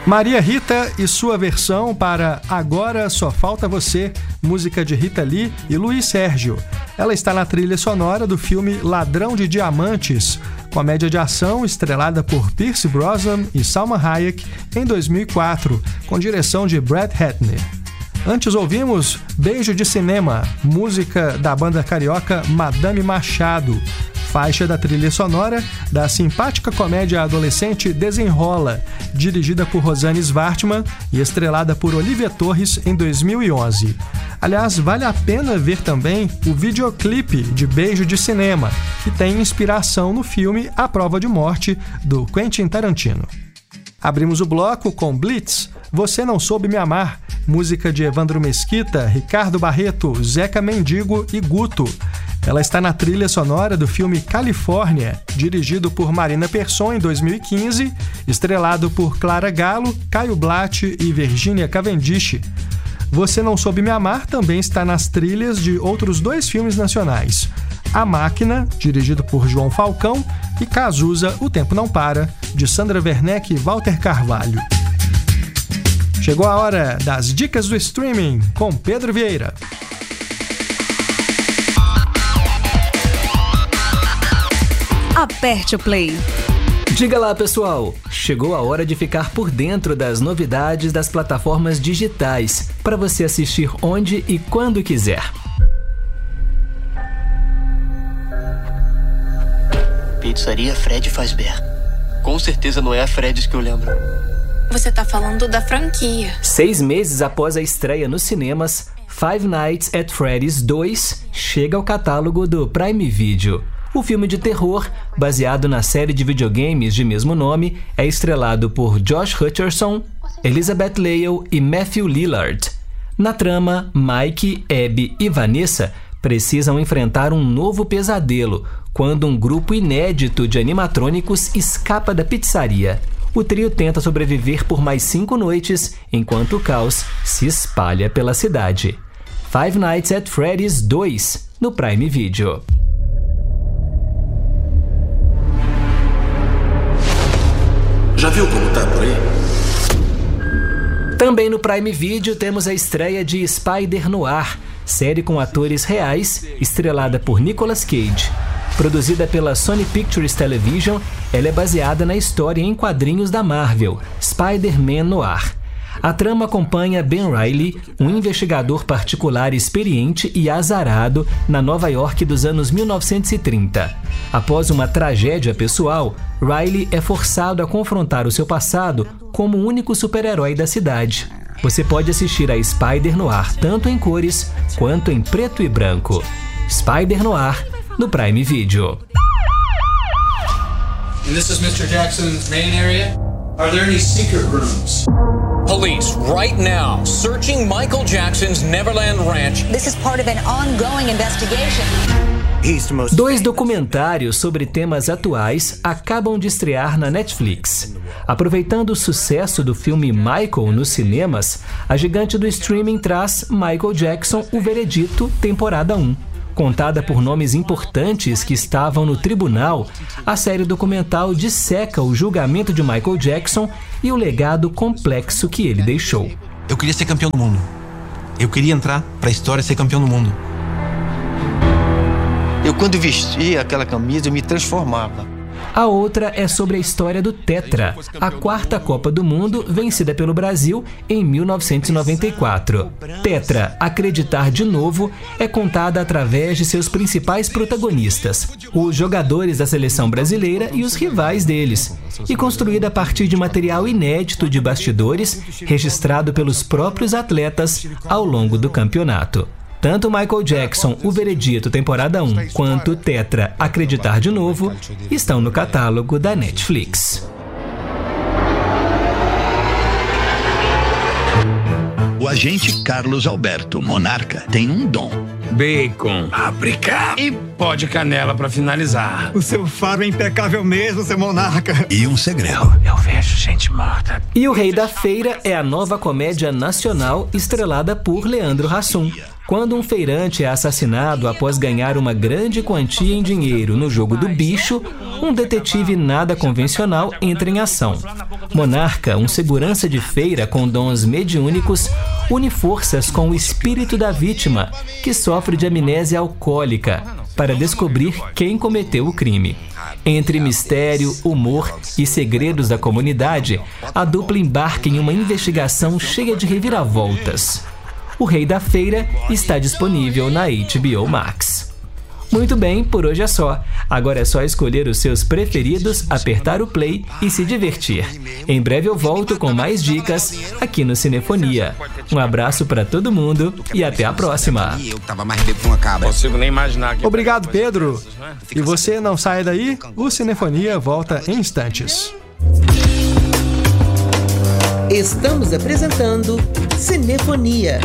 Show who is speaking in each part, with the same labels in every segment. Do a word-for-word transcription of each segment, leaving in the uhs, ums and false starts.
Speaker 1: Maria Rita e sua versão para Agora Só Falta Você, música de Rita Lee e Luiz Sérgio. Ela está na trilha sonora do filme Ladrão de Diamantes, comédia de ação estrelada por Pierce Brosnan e Salma Hayek em dois mil e quatro, com direção de Brad Ratner. Antes ouvimos Beijo de Cinema, música da banda carioca Madame Machado, faixa da trilha sonora da simpática comédia adolescente Desenrola, dirigida por Rosane Svartman e estrelada por Olivia Torres em dois mil e onze. Aliás, vale a pena ver também o videoclipe de Beijo de Cinema, que tem inspiração no filme A Prova de Morte, do Quentin Tarantino. Abrimos o bloco com Blitz, Você Não Soube Me Amar, música de Evandro Mesquita, Ricardo Barreto, Zeca Mendigo e Guto. Ela está na trilha sonora do filme Califórnia, dirigido por Marina Persson em dois mil e quinze, estrelado por Clara Gallo, Caio Blatt e Virginia Cavendish. Você Não Soube Me Amar também está nas trilhas de outros dois filmes nacionais: A Máquina, dirigido por João Falcão, e Cazuza, O Tempo Não Para, de Sandra Werneck e Walter Carvalho. Chegou a hora das dicas do streaming com Pedro Vieira.
Speaker 2: Aperte o play.
Speaker 3: Diga lá, pessoal! Chegou a hora de ficar por dentro das novidades das plataformas digitais, para você assistir onde e quando quiser.
Speaker 4: Pizzaria Fred Fazbear. Com certeza não é a Fred's que eu lembro.
Speaker 5: Você tá falando da franquia.
Speaker 3: Seis meses após a estreia nos cinemas, Five Nights at Freddy's dois chega ao catálogo do Prime Video. O filme de terror, baseado na série de videogames de mesmo nome, é estrelado por Josh Hutcherson, Elizabeth Lail e Matthew Lillard. Na trama, Mike, Abby e Vanessa precisam enfrentar um novo pesadelo quando um grupo inédito de animatrônicos escapa da pizzaria. O trio tenta sobreviver por mais cinco noites, enquanto o caos se espalha pela cidade. Five Nights at Freddy's dois, no Prime Video.
Speaker 6: Já viu como tá por aí?
Speaker 3: Também no Prime Video temos a estreia de Spider Noir, série com atores reais, estrelada por Nicolas Cage. Produzida pela Sony Pictures Television, ela é baseada na história em quadrinhos da Marvel, Spider-Man Noir. A trama acompanha Ben Reilly, um investigador particular experiente e azarado na Nova York dos anos mil novecentos e trinta. Após uma tragédia pessoal, Reilly é forçado a confrontar o seu passado como o único super-herói da cidade. Você pode assistir a Spider Noir tanto em cores quanto em preto e branco. Spider Noir, no Prime Video.
Speaker 7: And this is mister Jackson's main area. Are there any secret rooms?
Speaker 8: Police right now searching Michael Jackson's Neverland Ranch.
Speaker 9: This is part of an ongoing investigation.
Speaker 3: Dois documentários sobre temas atuais acabam de estrear na Netflix. Aproveitando o sucesso do filme Michael nos cinemas, a gigante do streaming traz Michael Jackson, o Veredito, temporada um. Contada por nomes importantes que estavam no tribunal, a série documental disseca o julgamento de Michael Jackson e o legado complexo que ele deixou.
Speaker 6: Eu queria ser campeão do mundo. Eu queria entrar pra história e ser campeão do mundo.
Speaker 4: Eu, quando vestia aquela camisa, eu me transformava.
Speaker 3: A outra é sobre a história do Tetra, a quarta Copa do Mundo vencida pelo Brasil em mil novecentos e noventa e quatro. Tetra, Acreditar de Novo, é contada através de seus principais protagonistas, os jogadores da seleção brasileira e os rivais deles, e construída a partir de material inédito de bastidores registrado pelos próprios atletas ao longo do campeonato. Tanto Michael Jackson, o Veredito temporada um, quanto Tetra, Acreditar de Novo, estão no catálogo da Netflix.
Speaker 10: O agente Carlos Alberto Monarca tem um dom.
Speaker 11: Bacon, páprica e pó de canela pra finalizar.
Speaker 12: O seu faro é impecável mesmo, seu Monarca.
Speaker 10: E um segredo.
Speaker 11: Eu vejo gente morta.
Speaker 3: E O Rei da Feira é a nova comédia nacional estrelada por Leandro Hassum. Quando um feirante é assassinado após ganhar uma grande quantia em dinheiro no jogo do bicho, um detetive nada convencional entra em ação. Monarca, um segurança de feira com dons mediúnicos, une forças com o espírito da vítima, que sofre de amnésia alcoólica, para descobrir quem cometeu o crime. Entre mistério, humor e segredos da comunidade, a dupla embarca em uma investigação cheia de reviravoltas. O Rei da Feira está disponível na H B O Max. Muito bem, por hoje é só. Agora é só escolher os seus preferidos, apertar o play e se divertir. Em breve eu volto com mais dicas aqui no Cinefonia. Um abraço para todo mundo e até a próxima.
Speaker 11: Consigo nem imaginar.
Speaker 1: Obrigado, Pedro. E você não sai daí? O Cinefonia volta em instantes.
Speaker 2: Estamos apresentando Cinefonia.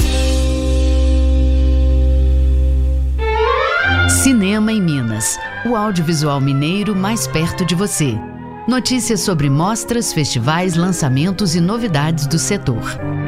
Speaker 13: Cinema em Minas, o audiovisual mineiro mais perto de você. Notícias sobre mostras, festivais, lançamentos e novidades do setor.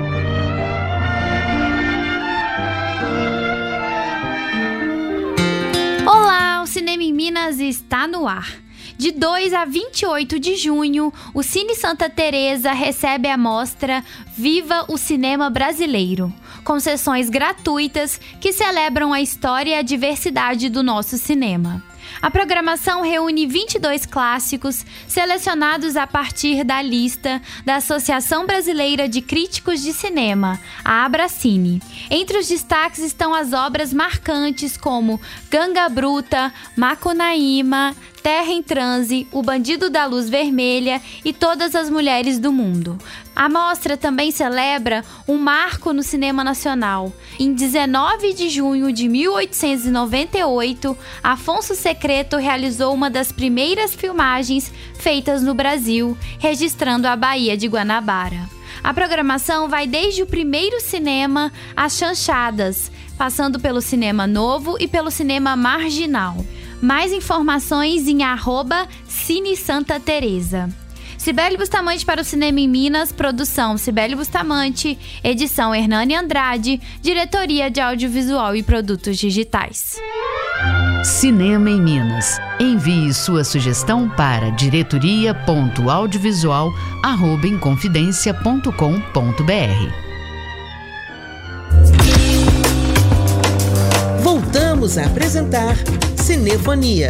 Speaker 14: Olá, o Cinema em Minas está no ar. De dois a vinte e oito de junho, o Cine Santa Teresa recebe a mostra Viva o Cinema Brasileiro, com sessões gratuitas que celebram a história e a diversidade do nosso cinema. A programação reúne vinte e dois clássicos selecionados a partir da lista da Associação Brasileira de Críticos de Cinema, a Abracine. Entre os destaques estão as obras marcantes como Ganga Bruta, Macunaíma, Terra em Transe, O Bandido da Luz Vermelha e Todas as Mulheres do Mundo. A mostra também celebra um marco no cinema nacional. Em dezenove de junho de mil oitocentos e noventa e oito, Afonso Secreto realizou uma das primeiras filmagens feitas no Brasil, registrando a Baía de Guanabara. A programação vai desde o primeiro cinema às chanchadas, passando pelo cinema novo e pelo cinema marginal. Mais informações em arroba Cine Santa Teresa. Cibele Bustamante para o Cinema em Minas, produção Cibele Bustamante, edição Hernani Andrade, diretoria de audiovisual e produtos digitais.
Speaker 13: Cinema em Minas. Envie sua sugestão para diretoria ponto audiovisual arroba inconfidencia ponto com ponto br.
Speaker 2: Voltamos a apresentar Cinefonia.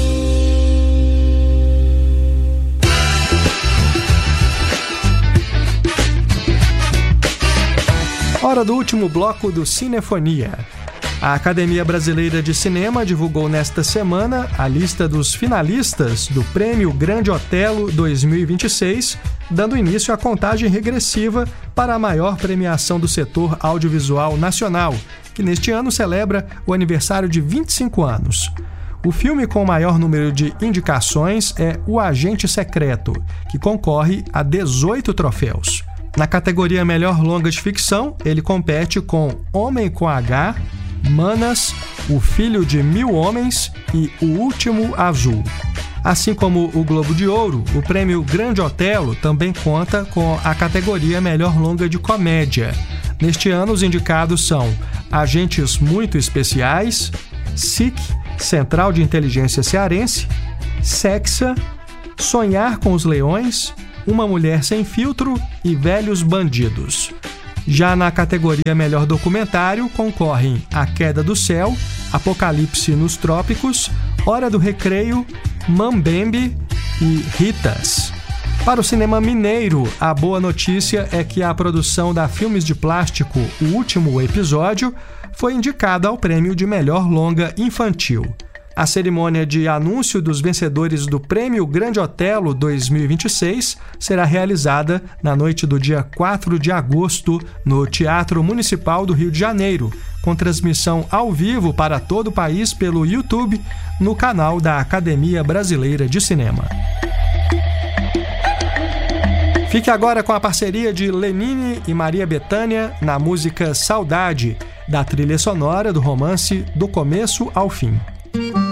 Speaker 1: Hora do último bloco do Cinefonia. A Academia Brasileira de Cinema divulgou nesta semana a lista dos finalistas do Prêmio Grande Otelo dois mil e vinte e seis, dando início à contagem regressiva para a maior premiação do setor audiovisual nacional, que neste ano celebra o aniversário de vinte e cinco anos. O filme com o maior número de indicações é O Agente Secreto, que concorre a dezoito troféus. Na categoria Melhor Longa de Ficção, ele compete com Homem com H, Manas, O Filho de Mil Homens e O Último Azul. Assim como o Globo de Ouro, o Prêmio Grande Otelo também conta com a categoria Melhor Longa de Comédia. Neste ano, os indicados são Agentes Muito Especiais, S I C, Central de Inteligência Cearense, Sexa, Sonhar com os Leões, Uma Mulher Sem Filtro e Velhos Bandidos. Já na categoria Melhor Documentário, concorrem A Queda do Céu, Apocalipse nos Trópicos, Hora do Recreio, Mambembe e Ritas. Para o cinema mineiro, a boa notícia é que a produção da Filmes de Plástico, O Último Episódio, foi indicada ao prêmio de Melhor Longa Infantil. A cerimônia de anúncio dos vencedores do Prêmio Grande Otelo dois mil e vinte e seis será realizada na noite do dia quatro de agosto no Teatro Municipal do Rio de Janeiro, com transmissão ao vivo para todo o país pelo YouTube no canal da Academia Brasileira de Cinema. Fique agora com a parceria de Lenine e Maria Bethânia na música Saudade, da trilha sonora do romance Do Começo ao Fim.